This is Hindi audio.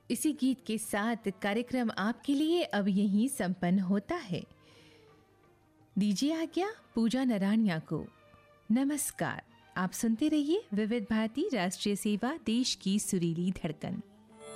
इसी गीत के साथ कार्यक्रम आपके लिए अब यहीं संपन्न होता है। दीजिए आज्ञा पूजा नरानिया को। नमस्कार। आप सुनते रहिए विविध भारती राष्ट्रीय सेवा, देश की सुरीली धड़कन।